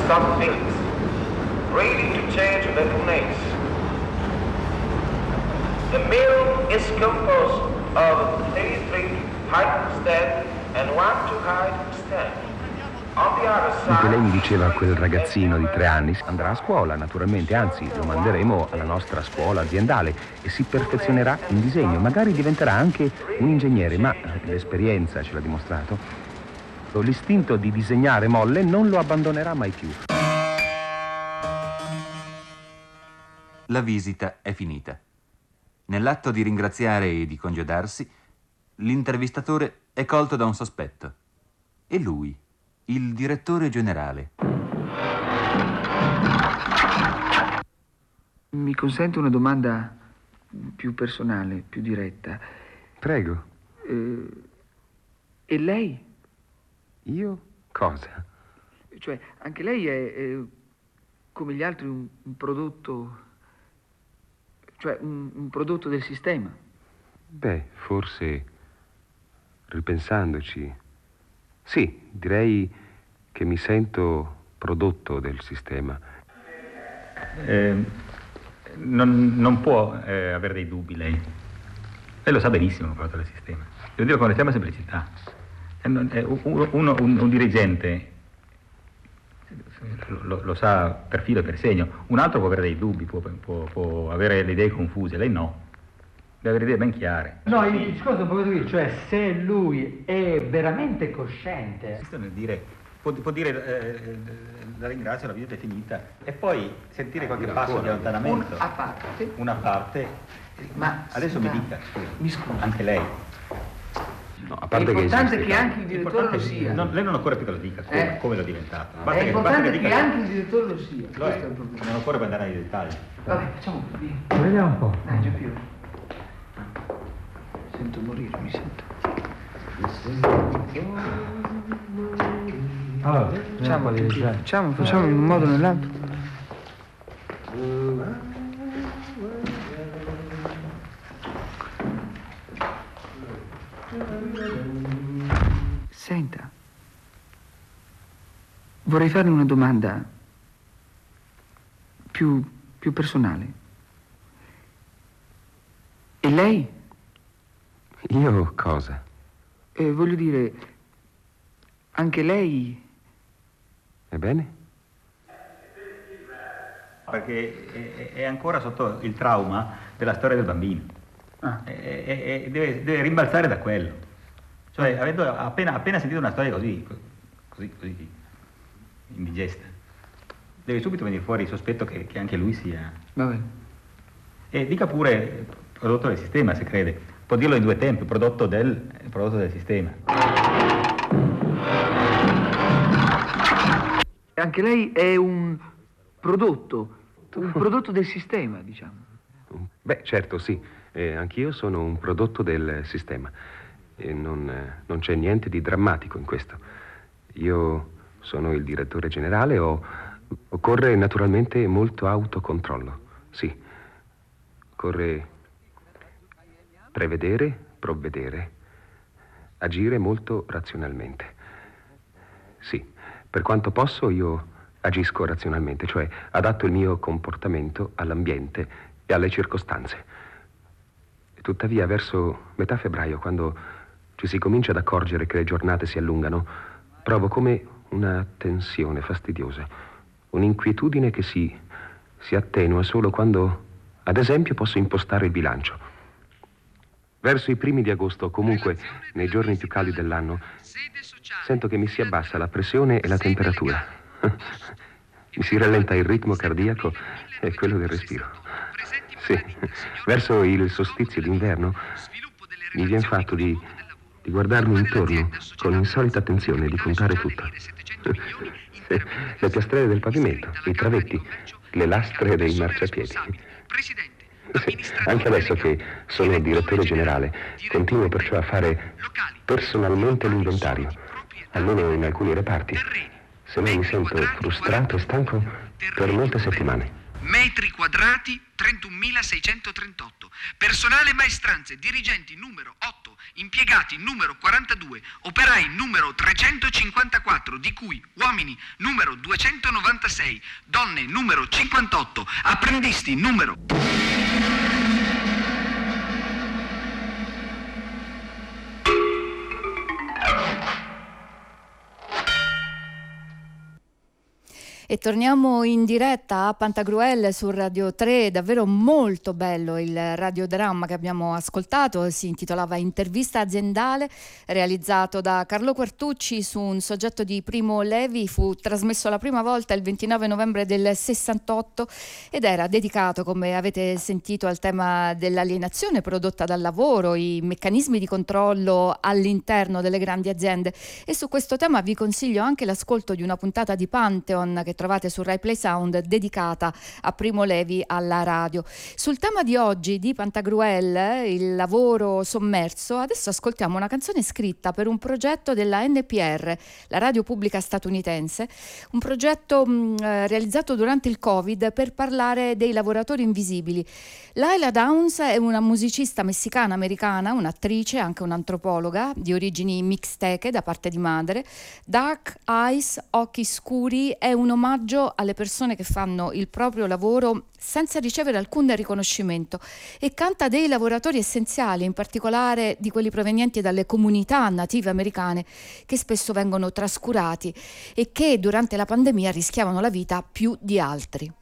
some fields, ready to change the place. The mill is composed of 33 high stand and 1 2-high stand. Anche lei mi diceva a quel ragazzino di 3 anni, andrà a scuola naturalmente, anzi lo manderemo alla nostra scuola aziendale e si perfezionerà in disegno, magari diventerà anche un ingegnere, ma l'esperienza ce l'ha dimostrato, l'istinto di disegnare molle non lo abbandonerà mai più. La visita è finita. Nell'atto di ringraziare e di congedarsi, l'intervistatore è colto da un sospetto. E lui, il direttore generale. Mi consente una domanda più personale, più diretta. Prego. E lei? Io? Cosa? Cioè, anche lei è come gli altri un prodotto, cioè un prodotto del sistema? Beh, forse, ripensandoci, sì, direi che mi sento prodotto del sistema. Non può avere dei dubbi lei. Lei lo sa benissimo, prodotto del sistema. Devo dire con estrema semplicità. Un dirigente lo sa per filo e per segno. Un altro può avere dei dubbi, può avere le idee confuse. Lei no. Deve avere idee ben chiare. No, il discorso è un po' così, cioè se lui è veramente cosciente. Questo nel dire, può dire la ringrazio, la visita è finita, e poi sentire qualche passo di allontanamento. Una parte. Ma adesso mi dica, mi scusi. anche lei. No, a È parte importante che anche il direttore lo sia. Lei non occorre più che lo dica, come l'ho diventato. È importante che anche il direttore lo sia. Lo è. Non occorre andare nei dettagli. Vabbè, facciamo così. Vediamo un po'. Già più. Sento morire, mi sento. Allora, facciamo in un modo o nell'altro. Senta, vorrei farle una domanda più personale. E lei? Io cosa? Voglio dire, anche lei? Ebbene? Perché è ancora sotto il trauma della storia del bambino. E deve rimbalzare da quello. Cioè, avendo appena sentito una storia così indigesta, deve subito venire fuori il sospetto che anche lui sia. Va bene. E dica pure prodotto del sistema, se crede. Può dirlo in 2 tempi, prodotto del sistema. Anche lei è un prodotto del sistema, diciamo. Beh, certo, sì. Anch'io sono un prodotto del sistema. E non c'è niente di drammatico in questo. Io sono il direttore generale, occorre naturalmente molto autocontrollo. Sì. Occorre prevedere, provvedere, agire molto razionalmente. Sì, per quanto posso io agisco razionalmente, cioè adatto il mio comportamento all'ambiente e alle circostanze. E tuttavia, verso metà febbraio, quando ci si comincia ad accorgere che le giornate si allungano, provo come una tensione fastidiosa, un'inquietudine che si attenua solo quando, ad esempio, posso impostare il bilancio. Verso i primi di agosto, comunque, nei giorni più caldi dell'anno, sento che mi si abbassa la pressione e la temperatura. Mi si rallenta il ritmo cardiaco e quello del respiro. Sì, verso il solstizio d'inverno mi viene fatto di guardarmi intorno con insolita attenzione e di contare tutto. Le piastrelle del pavimento, i travetti, le lastre dei marciapiedi. Sì, anche adesso che sono il direttore generale, continuo perciò a fare personalmente l'inventario, almeno in alcuni reparti. Se no mi sento frustrato e stanco per molte settimane. Metri quadrati 31.638. Personale maestranze, dirigenti numero 8, impiegati numero 42, operai numero 354, di cui uomini numero 296, donne numero 58, apprendisti numero... E torniamo in diretta a Pantagruel su Radio 3, davvero molto bello il radiodramma che abbiamo ascoltato, si intitolava Intervista aziendale, realizzato da Carlo Quartucci su un soggetto di Primo Levi, fu trasmesso la prima volta il 29 novembre del 68 ed era dedicato, come avete sentito, al tema dell'alienazione prodotta dal lavoro, i meccanismi di controllo all'interno delle grandi aziende, e su questo tema vi consiglio anche l'ascolto di una puntata di Pantheon che trovate su Rai Play Sound dedicata a Primo Levi alla radio. Sul tema di oggi di Pantagruel, il lavoro sommerso, adesso ascoltiamo una canzone scritta per un progetto della NPR, la radio pubblica statunitense, un progetto realizzato durante il Covid per parlare dei lavoratori invisibili. Laila Downs è una musicista messicana-americana, un'attrice, anche un'antropologa di origini mixteche da parte di madre. Dark Eyes, occhi scuri, è un omaggio alle persone che fanno il proprio lavoro senza ricevere alcun riconoscimento e canta dei lavoratori essenziali, in particolare di quelli provenienti dalle comunità native americane che spesso vengono trascurati e che durante la pandemia rischiavano la vita più di altri.